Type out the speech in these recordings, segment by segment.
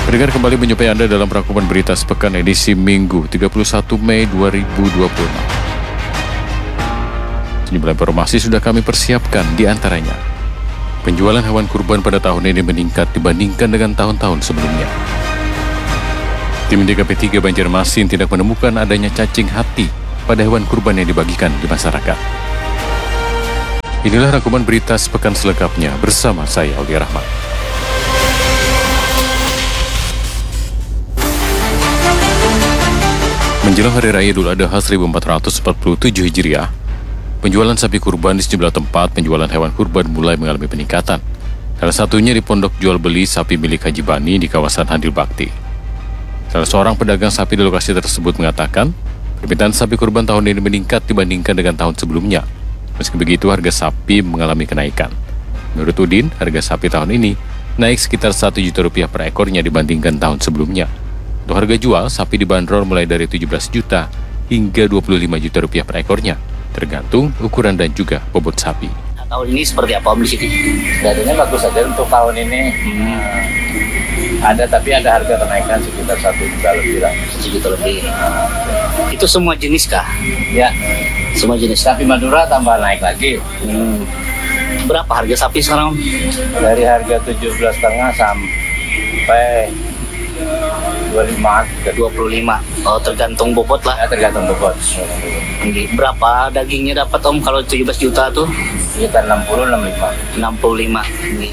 Pendengar kembali menjumpai Anda dalam rangkuman berita sepekan edisi Minggu 31 Mei 2020. Sejumlah informasi sudah kami persiapkan, di antaranya penjualan hewan kurban pada tahun ini meningkat dibandingkan dengan tahun-tahun sebelumnya. Tim DKP 3 Banjarmasin tidak menemukan adanya cacing hati pada hewan kurban yang dibagikan di masyarakat. Inilah rangkuman berita sepekan selengkapnya bersama saya, Aulia Rahmat. Menjelang Hari Raya Idul Adha 1447 Hijriah, penjualan sapi kurban di sejumlah tempat penjualan hewan kurban mulai mengalami peningkatan. Salah satunya di pondok jual beli sapi milik Haji Bani di kawasan Handil Bakti. Salah seorang pedagang sapi di lokasi tersebut mengatakan, permintaan sapi kurban tahun ini meningkat dibandingkan dengan tahun sebelumnya. Meski begitu, harga sapi mengalami kenaikan. Menurut Udin, harga sapi tahun ini naik sekitar Rp1 juta per ekornya dibandingkan tahun sebelumnya. Untuk harga jual, sapi dibanderol mulai dari 17 juta hingga 25 juta rupiah per ekornya, tergantung ukuran dan juga bobot sapi. Tahun ini seperti apa Om di sini? Jadinya bagus saja untuk tahun ini. Ada, tapi ada harga kenaikan sekitar 1 juta lebih lah. 1 juta lebih. Itu semua jenis kah? Ya, Semua jenis. sapi Madura tambah naik lagi. Berapa harga sapi sekarang Om? Dari harga 17,5 sampai 25. Oh, tergantung bobot lah. Ya, tergantung bobot. Berapa dagingnya dapat Om kalau 17 juta tuh? Sekitar 60-65. 65.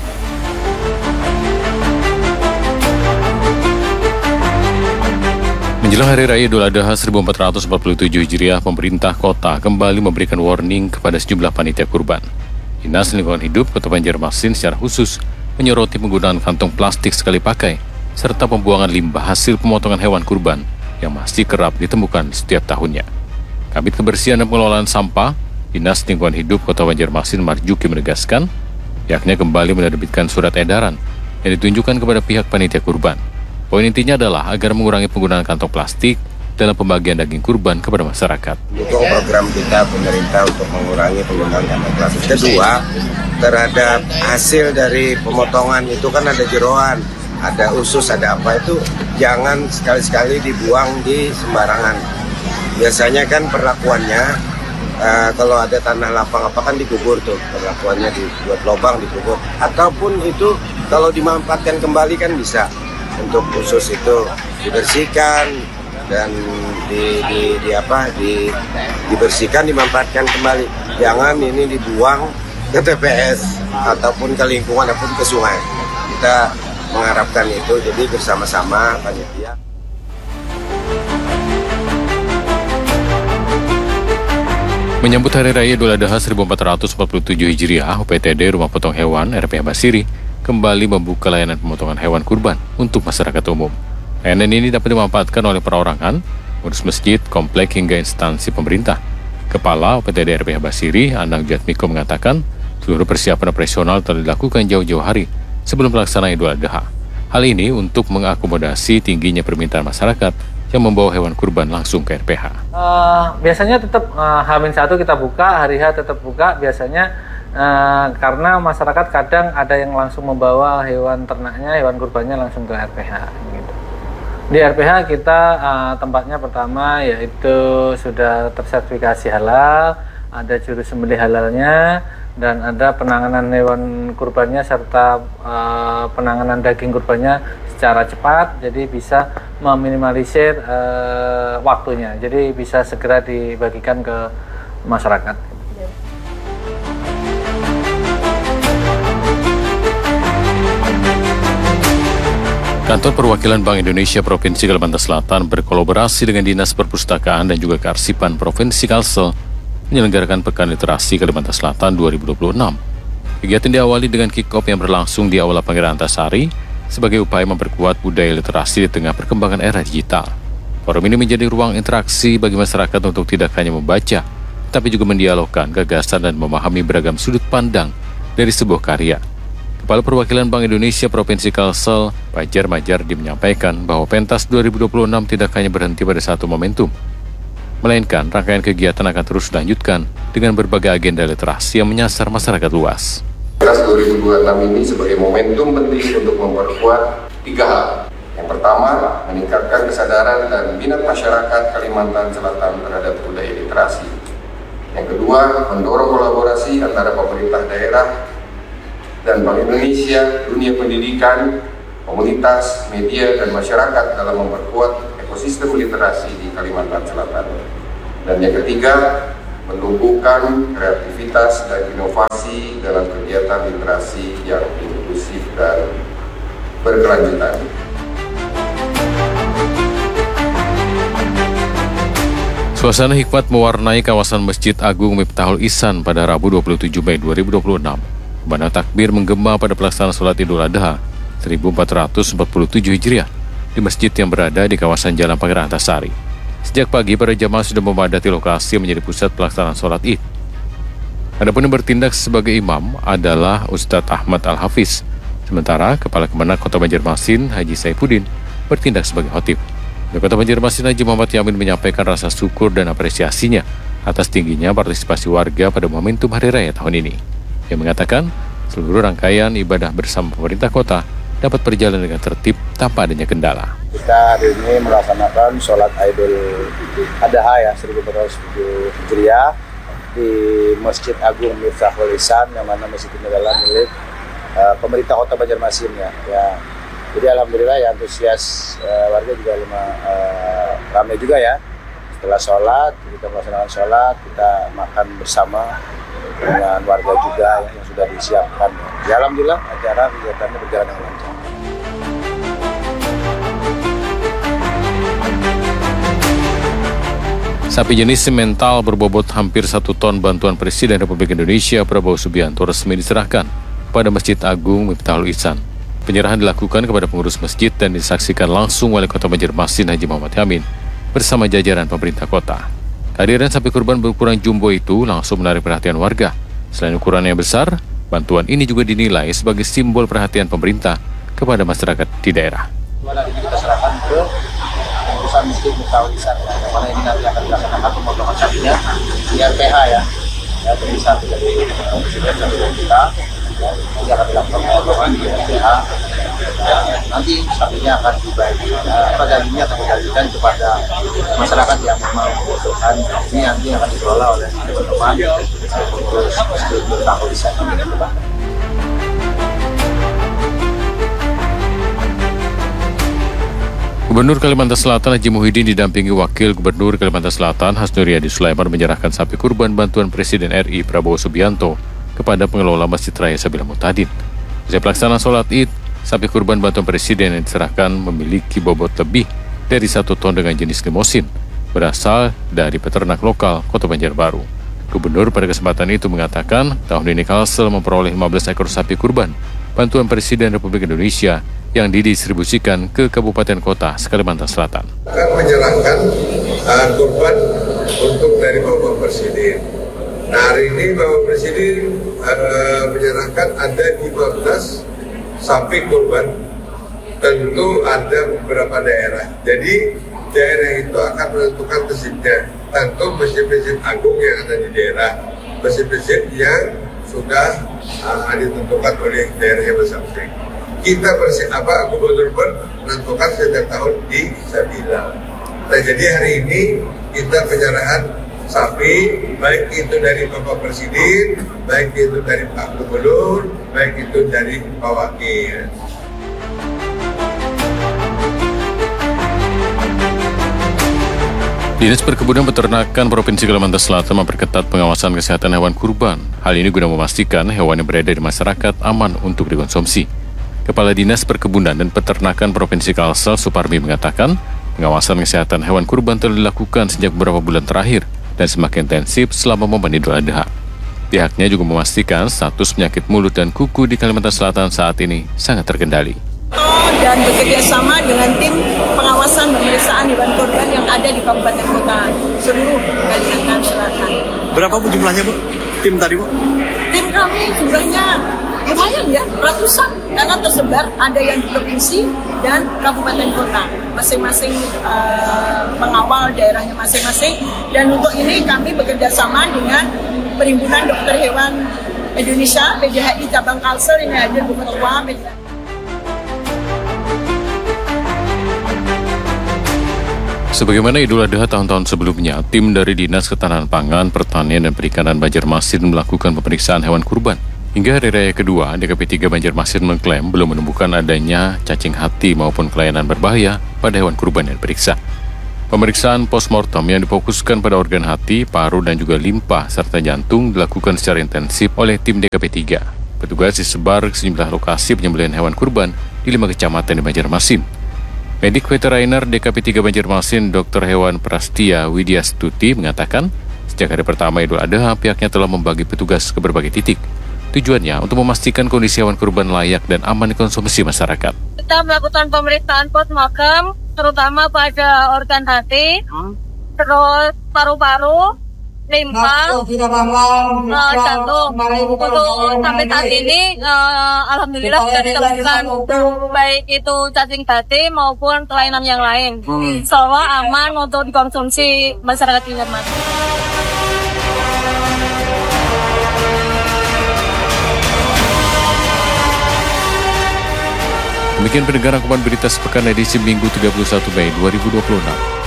Menjelang Hari Raya Idul Adha 1447 Hijriah, pemerintah kota kembali memberikan warning kepada sejumlah panitia kurban. Dinas Lingkungan Hidup Kota Banjarmasin secara khusus menyoroti penggunaan kantong plastik sekali pakai serta pembuangan limbah hasil pemotongan hewan kurban yang masih kerap ditemukan setiap tahunnya. Kabid Kebersihan dan Pengelolaan Sampah Dinas Lingkungan Hidup Kota Banjarmasin Marjuki menegaskan, pihaknya kembali menerbitkan surat edaran yang ditunjukkan kepada pihak panitia kurban. Poin intinya adalah agar mengurangi penggunaan kantong plastik dalam pembagian daging kurban kepada masyarakat. Dukung program kita pemerintah untuk mengurangi penggunaan kantong plastik. Kedua, terhadap hasil dari pemotongan itu kan ada jeroan, ada usus, ada apa, itu jangan sekali-sekali dibuang di sembarangan. Biasanya kan perlakuannya kalau ada tanah lapang apa kan dikubur tuh, perlakuannya dibuat lubang dikubur, ataupun itu kalau dimanfaatkan kembali kan bisa. Untuk usus itu dibersihkan dan dibersihkan, dimanfaatkan kembali. Jangan ini dibuang ke TPS ataupun ke lingkungan ataupun ke sungai. Kita mengharapkan itu, jadi bersama-sama panitia. Menyambut Hari Raya Idul Adha 1447 Hijriah, UPTD Rumah Potong Hewan RPH Basiri kembali membuka layanan pemotongan hewan kurban untuk masyarakat umum. Layanan ini dapat dimanfaatkan oleh perorangan, pengurus masjid, komplek hingga instansi pemerintah. Kepala UPTD RPH Basiri, Anang Jatmiko mengatakan, seluruh persiapan operasional telah dilakukan jauh-jauh hari sebelum pelaksanaan Idul Adha. Hal ini untuk mengakomodasi tingginya permintaan masyarakat yang membawa hewan kurban langsung ke RPH. Biasanya tetap H-1 kita buka, hari H tetap buka biasanya, karena masyarakat kadang ada yang langsung membawa hewan ternaknya, hewan kurbannya langsung ke RPH. Gitu. Di RPH kita tempatnya pertama yaitu sudah tersertifikasi halal, ada juru sembelih halalnya, dan ada penanganan hewan kurbannya serta penanganan daging kurbannya secara cepat, jadi bisa meminimalisir waktunya, jadi bisa segera dibagikan ke masyarakat. Kantor Perwakilan Bank Indonesia Provinsi Kalimantan Selatan berkolaborasi dengan Dinas Perpustakaan dan juga Kearsipan Provinsi Kalsel menyelenggarakan Pekan Literasi Kalimantan Selatan 2026. Kegiatan diawali dengan kick-off yang berlangsung di Aula Pangeran Antasari sebagai upaya memperkuat budaya literasi di tengah perkembangan era digital. Forum ini menjadi ruang interaksi bagi masyarakat untuk tidak hanya membaca, tapi juga mendialogkan gagasan dan memahami beragam sudut pandang dari sebuah karya. Kepala Perwakilan Bank Indonesia Provinsi Kalsel, Fajar Majardi menyampaikan bahwa pentas 2026 tidak hanya berhenti pada satu momentum, melainkan rangkaian kegiatan akan terus dilanjutkan dengan berbagai agenda literasi yang menyasar masyarakat luas. Pentas 2026 ini sebagai momentum penting untuk memperkuat 3 hal. Yang pertama, meningkatkan kesadaran dan minat masyarakat Kalimantan Selatan terhadap budaya literasi. Yang kedua, mendorong kolaborasi antara pemerintah daerah dan Bank Indonesia, dunia pendidikan, komunitas, media, dan masyarakat dalam memperkuat ekosistem literasi di Kalimantan Selatan. Dan yang ketiga, menumbuhkan kreativitas dan inovasi dalam kegiatan literasi yang inklusif dan berkelanjutan. Suasana hikmat mewarnai kawasan Masjid Agung Miftahul Ihsan pada Rabu 27 Mei 2026. Kumandang takbir menggema pada pelaksanaan sholat Idul Adha 1447 Hijriah di masjid yang berada di kawasan Jalan Pangeran Antasari. Sejak pagi, para jamaah sudah memadati lokasi menjadi pusat pelaksanaan sholat Id. Adapun yang bertindak sebagai imam adalah Ustadz Ahmad Al-Hafiz, sementara Kepala Kemenak Kota Banjarmasin Haji Saifuddin bertindak sebagai khotib. Wali Kota Banjarmasin Haji Muhammad Yamin menyampaikan rasa syukur dan apresiasinya atas tingginya partisipasi warga pada momentum Hari Raya tahun ini. Ia mengatakan seluruh rangkaian ibadah bersama pemerintah kota dapat berjalan dengan tertib tanpa adanya kendala. Kita hari ini melaksanakan sholat Idul Adha ya 1447 Hijriah di Masjid Agung Miftahul Ihsan, yang mana masjid ini adalah milik pemerintah Kota Banjarmasin ya. Jadi alhamdulillah ya, antusias warga juga ramai juga ya. Setelah sholat, kita melaksanakan sholat, kita makan bersama dengan warga juga yang sudah disiapkan. Ya alhamdulillah acara kegiatannya berjalan dengan lancar. Sapi jenis simental berbobot hampir 1 ton bantuan Presiden Republik Indonesia Prabowo Subianto resmi diserahkan pada Masjid Agung Miftahul Ihsan. Penyerahan dilakukan kepada pengurus masjid dan disaksikan langsung Wali Kota Banjarmasin Haji Muhammad Yamin bersama jajaran pemerintah kota. Kehadiran sapi kurban berukuran jumbo itu langsung menarik perhatian warga. Selain ukurannya yang besar, bantuan ini juga dinilai sebagai simbol perhatian pemerintah kepada masyarakat di daerah. Hari ini kita serahkan ke pengurusan Masjid Miftahul Ihsan, yang mana ini nanti akan dilaksanakan pemotongan sapinya di RPH ya. Dari sapi dari Presiden dan kita. Nanti akan dilakukan pemotongan di RPH. Nanti sapinya akan dagingnya akan dibagikan kepada masyarakat yang membutuhkan. Ini nanti akan dikelola oleh teman-teman pengurus Masjid Miftahul Ihsan. Gubernur Kalimantan Selatan Haji Muhyiddin didampingi Wakil Gubernur Kalimantan Selatan Hasnuriadi Sulaiman menyerahkan sapi kurban bantuan Presiden RI Prabowo Subianto kepada pengelola Masjid Raya Sabila Mutadin. Usai pelaksanaan sholat Id, sapi kurban bantuan Presiden yang diserahkan memiliki bobot lebih dari 1 ton dengan jenis limosin, berasal dari peternak lokal Kota Banjarbaru. Gubernur pada kesempatan itu mengatakan tahun ini Kalsel memperoleh 15 ekor sapi kurban bantuan Presiden Republik Indonesia yang didistribusikan ke kabupaten kota Kalimantan Selatan. Akan menyerahkan kurban untuk dari Bapak Presiden. Nah, hari ini Bapak Presiden menyerahkan ada 15 sapi kurban. Tentu ada beberapa daerah. Jadi daerah itu akan menentukan masjidnya. Tentu masjid-masjid agung yang ada di daerah, masjid-masjid yang sudah ditentukan oleh daerahnya masing-masing. Kita gubernur menentukan setiap tahun di Sabila. Nah, jadi hari ini kita penyerahan sapi, baik itu dari Bapak Presiden, baik itu dari Pak Gubernur, baik itu dari Pak Wakil. Dinas Perkebunan Peternakan Provinsi Kalimantan Selatan memperketat pengawasan kesehatan hewan kurban. Hal ini guna memastikan hewan yang berada di masyarakat aman untuk dikonsumsi. Kepala Dinas Perkebunan dan Peternakan Provinsi Kalsel Suparmi mengatakan, pengawasan kesehatan hewan kurban telah dilakukan sejak beberapa bulan terakhir dan semakin intensif selama momen Idul Adha. Pihaknya juga memastikan status penyakit mulut dan kuku di Kalimantan Selatan saat ini sangat terkendali. Dan bekerjasama dengan tim pengawasan pemeriksaan hewan kurban yang ada di kabupaten kota seluruh Kalimantan Selatan. Berapa Bu jumlahnya Bu? Tim tadi Bu? Tim kami jumlahnya lumayan ya, ratusan, karena tersebar ada yang di provinsi dan kabupaten kota. Masing-masing mengawal daerahnya masing-masing. Dan untuk ini kami bekerjasama dengan Perhimpunan Dokter Hewan Indonesia, PDHI Cabang Kalsel, ini hadir Bu Ketua. Sebagaimana Idul Adha tahun-tahun sebelumnya, tim dari Dinas Ketahanan Pangan, Pertanian, dan Perikanan Banjarmasin melakukan pemeriksaan hewan kurban. Hingga hari raya kedua, DKP 3 Banjarmasin mengklaim belum menemukan adanya cacing hati maupun kelainan berbahaya pada hewan kurban yang diperiksa. Pemeriksaan postmortem yang difokuskan pada organ hati, paru, dan juga limpa serta jantung dilakukan secara intensif oleh tim DKP 3. Petugas disebar ke sejumlah lokasi penyembelihan hewan kurban di 5 kecamatan di Banjarmasin. Medik Veteriner DKP 3 Banjarmasin Dr. Hewan Prastia Widyastuti mengatakan, sejak hari pertama Idul Adha, pihaknya telah membagi petugas ke berbagai titik. Tujuannya untuk memastikan kondisi hewan kurban layak dan aman dikonsumsi masyarakat. Kita melakukan pemeriksaan postmortem, terutama pada organ hati, terus paru-paru, limpa, jantung. Untuk sampai saat ini, alhamdulillah sudah ditemukan baik itu cacing hati maupun kelainan yang lain. Semua aman untuk dikonsumsi masyarakat Banjarmasin. Demikian pendengar rangkuman berita sepekan edisi Minggu 31 Mei 2026.